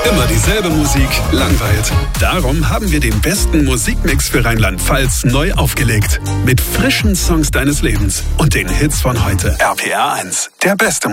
Immer dieselbe Musik langweilt. Darum haben wir den besten Musikmix für Rheinland-Pfalz neu aufgelegt. Mit frischen Songs deines Lebens und den Hits von heute. RPR 1, der beste